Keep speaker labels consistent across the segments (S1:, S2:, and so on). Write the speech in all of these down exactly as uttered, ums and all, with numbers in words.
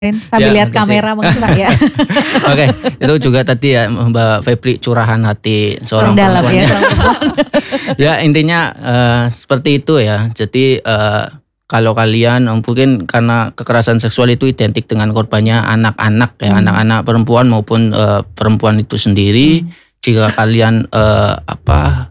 S1: Sambil ya, lihat kamera mungkin Pak ya.
S2: Oke, itu juga tadi ya Mbak Febri curahan hati seorang
S1: dalam
S2: perempuan.
S1: Ya,
S2: ya intinya uh, seperti itu ya. Jadi uh, kalau kalian mungkin karena kekerasan seksual itu identik dengan korbannya anak-anak ya, hmm. anak-anak perempuan maupun uh, perempuan itu sendiri. Hmm. Jika kalian uh, apa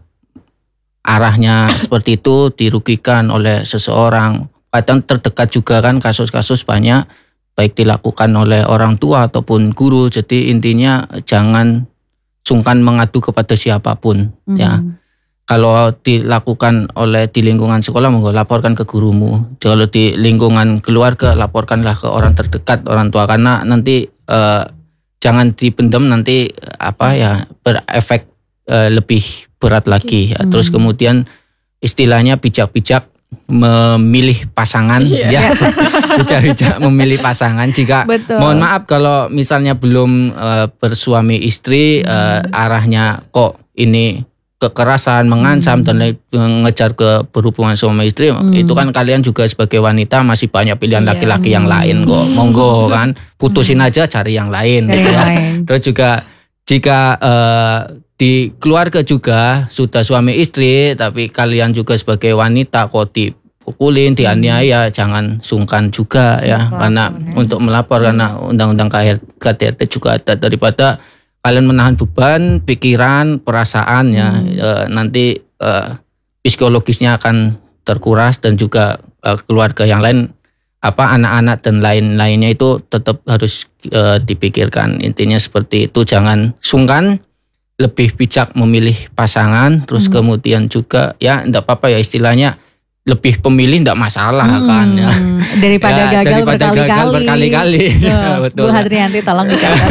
S2: arahnya seperti itu dirugikan oleh seseorang, kadang terdekat juga kan kasus-kasus banyak. Baik dilakukan oleh orang tua ataupun guru. Jadi intinya jangan sungkan mengadu kepada siapapun hmm. ya. Kalau dilakukan oleh di lingkungan sekolah monggo laporkan ke gurumu. Kalau di lingkungan keluarga laporkanlah ke orang terdekat, orang tua, karena nanti eh, jangan dipendam, nanti apa ya berefek eh, lebih berat lagi ya. Hmm. Terus kemudian istilahnya bijak-bijak memilih pasangan yeah. ya, bijak-bijak memilih pasangan. Jika Betul. mohon maaf kalau misalnya belum uh, bersuami istri, hmm. uh, arahnya kok ini kekerasan, mengancam hmm. dan mengejar ke berhubungan suami istri, hmm. itu kan kalian juga sebagai wanita masih banyak pilihan yeah. laki-laki yang lain kok. Monggo kan, putusin hmm. aja cari yang lain. Gitu ya. Lain. Terus juga jika uh, di keluarga juga sudah suami istri, tapi kalian juga sebagai wanita kok dipukulin, dianiaya, hmm. jangan sungkan juga ya, Betul, karena bener. untuk melapor hmm. karena undang-undang K D R T juga ada, daripada kalian menahan beban, pikiran, perasaan ya, hmm. e, nanti e, psikologisnya akan terkuras dan juga e, keluarga yang lain, apa anak-anak dan lain-lainnya itu tetap harus e, dipikirkan. Intinya seperti itu, jangan sungkan. Lebih bijak memilih pasangan, terus hmm. kemudian juga ya enggak apa-apa ya istilahnya lebih pemilih enggak masalah hmm. kan ya.
S1: Daripada
S2: ya,
S1: gagal
S2: daripada
S1: berkali-kali.
S2: gagal berkali-kali.
S1: Ya, betul. Bu Hadrianti tolong dicatat.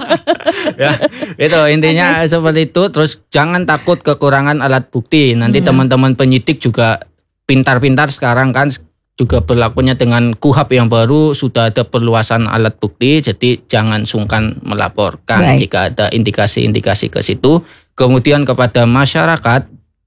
S2: ya, itu intinya okay. seperti itu. Terus jangan takut kekurangan alat bukti. Nanti hmm. teman-teman penyidik juga pintar-pintar sekarang kan juga berlakunya dengan Kuhap yang baru, sudah ada perluasan alat bukti, jadi jangan sungkan melaporkan Baik. jika ada indikasi-indikasi ke situ. Kemudian kepada masyarakat,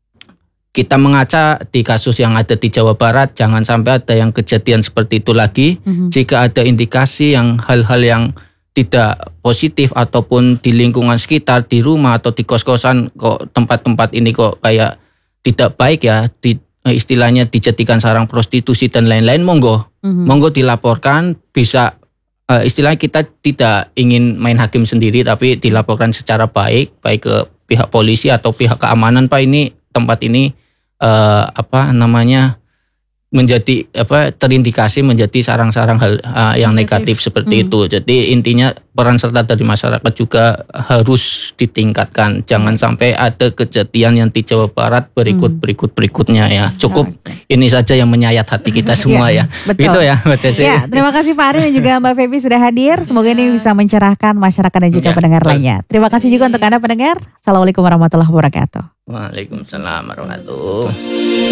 S2: kita mengaca di kasus yang ada di Jawa Barat, jangan sampai ada yang kejadian seperti itu lagi. Mm-hmm. Jika ada indikasi yang hal-hal yang tidak positif ataupun di lingkungan sekitar, di rumah atau di kos-kosan, kok tempat-tempat ini kok kayak tidak baik ya, di istilahnya dijadikan sarang prostitusi dan lain-lain, monggo, mm-hmm. monggo dilaporkan. Bisa uh, istilahnya kita tidak ingin main hakim sendiri, tapi dilaporkan secara baik, baik ke pihak polisi atau pihak keamanan. Pak, ini tempat ini uh, apa namanya menjadi apa terindikasi menjadi sarang-sarang hal uh, yang negatif, negatif seperti hmm. itu. Jadi intinya peran serta dari masyarakat juga harus ditingkatkan. Jangan sampai ada kejadian yang di Jawa Barat berikut hmm. berikut berikutnya ya. Cukup okay. ini saja yang menyayat hati kita semua ya.
S1: Betul.
S2: Gitu ya, Mbak Desi.
S1: Ya, terima kasih Pak Ari dan juga Mbak Feby sudah hadir. Semoga ini bisa mencerahkan masyarakat dan juga ya, pendengar betul. lainnya. Terima kasih juga untuk Anda pendengar. Assalamualaikum warahmatullahi wabarakatuh.
S2: Waalaikumsalam warahmatullahi wabarakatuh.